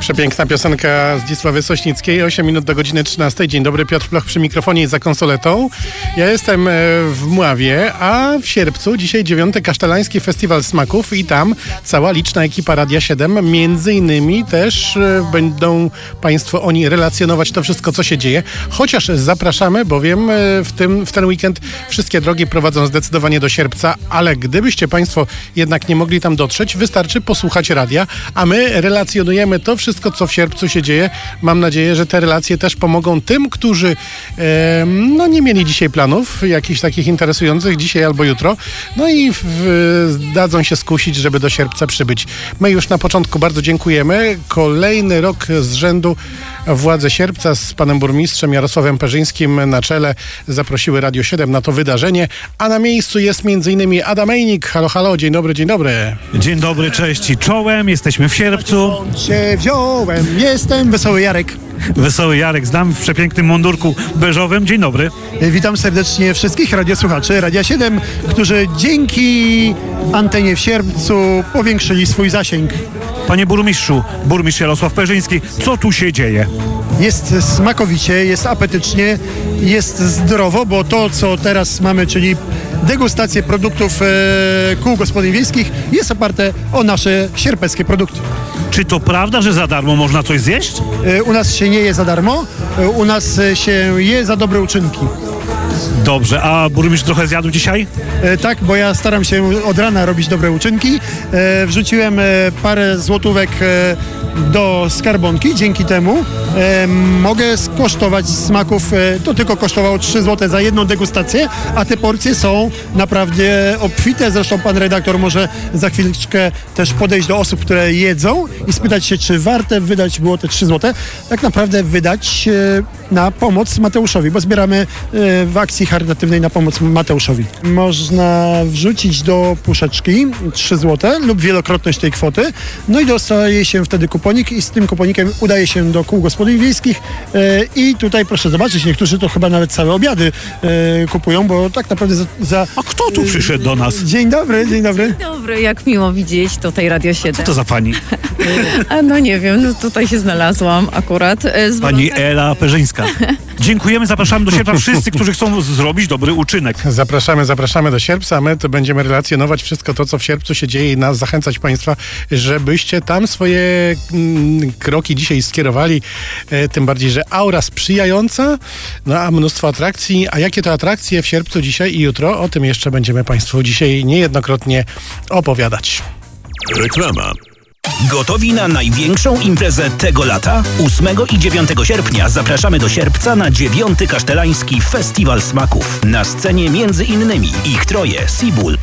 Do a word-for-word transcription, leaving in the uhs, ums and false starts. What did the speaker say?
Przepiękna piosenka Zdzisławy Sośnickiej, osiem minut do godziny trzynastej. Dzień dobry, Piotr Ploch przy mikrofonie i za konsoletą. Ja jestem w Mławie, a w sierpcu dzisiaj dziewiąty Kasztelański Festiwal Smaków i tam cała liczna ekipa Radia siedem. Między innymi też będą Państwo oni relacjonować to wszystko, co się dzieje. Chociaż zapraszamy, bowiem w, tym, w ten weekend wszystkie drogi prowadzą zdecydowanie do Sierpca, ale gdybyście Państwo jednak nie mogli tam dotrzeć, wystarczy posłuchać radia, a my relacjonujemy to wszystko, co w sierpcu się dzieje. Mam nadzieję, że te relacje też pomogą tym, którzy e, no nie mieli dzisiaj planów jakichś takich interesujących dzisiaj albo jutro, no i w, w, dadzą się skusić, żeby do Sierpca przybyć. My już na początku bardzo dziękujemy. Kolejny rok z rzędu władze Sierpca z panem burmistrzem Jarosławem Perzyńskim na czele zaprosiły Radio siedem na to wydarzenie, a na miejscu jest między innymi Adam Ejnik. Halo, halo, dzień dobry, dzień dobry. Dzień dobry, cześć i czołem, jesteśmy w Sierpcu. Cię wziąłem, jestem Wesoły Jarek. Wesoły Jarek, znam w przepięknym mundurku beżowym. Dzień dobry. Witam serdecznie wszystkich radiosłuchaczy Radia siedem, którzy dzięki antenie w Sierpcu powiększyli swój zasięg. Panie burmistrzu, burmistrz Jarosław Perzyński, co tu się dzieje? Jest smakowicie, jest apetycznie, jest zdrowo, bo to, co teraz mamy, czyli degustację produktów e, kół gospodyń wiejskich, jest oparte o nasze sierpeckie produkty. Czy to prawda, że za darmo można coś zjeść? E, u nas się nie je za darmo, e, u nas się je za dobre uczynki. Dobrze, a burmistrz trochę zjadł dzisiaj? E, tak, bo ja staram się od rana robić dobre uczynki. E, wrzuciłem e, parę złotówek e, do skarbonki. Dzięki temu e, mogę skosztować smaków. E, to tylko kosztowało trzy złote za jedną degustację, a te porcje są naprawdę obfite. Zresztą pan redaktor może za chwileczkę też podejść do osób, które jedzą i spytać się, czy warte wydać było te trzy złote. Tak naprawdę wydać e, na pomoc Mateuszowi, bo zbieramy e, w akcji charytatywnej na pomoc Mateuszowi. Można wrzucić do puszeczki trzy złote lub wielokrotność tej kwoty, no i dostaje się wtedy kuponik i z tym kuponikiem udaje się do kół gospodyń wiejskich e, i tutaj proszę zobaczyć, niektórzy to chyba nawet całe obiady e, kupują, bo tak naprawdę za, za... A kto tu przyszedł do nas? Dzień dobry, dzień dobry. Dzień dobry, jak miło widzieć tutaj Radio siedem. Co to za pani? A no nie wiem, no tutaj się znalazłam akurat. Z Pani Ela Perzyńska. Dziękujemy, zapraszamy do Sierpca wszyscy, którzy chcą zrobić dobry uczynek. Zapraszamy, zapraszamy do Sierpca, a my to będziemy relacjonować wszystko to, co w Sierpcu się dzieje i nas zachęcać Państwa, żebyście tam swoje mm, kroki dzisiaj skierowali, e, tym bardziej, że aura sprzyjająca, no a mnóstwo atrakcji. A jakie to atrakcje w Sierpcu dzisiaj i jutro? O tym jeszcze będziemy Państwu dzisiaj niejednokrotnie opowiadać. Reklama. Gotowi na największą imprezę tego lata? ósmego i dziewiątego sierpnia zapraszamy do Sierpca na dziewiąty Kasztelański Festiwal Smaków. Na scenie między innymi ich troje, Seabull,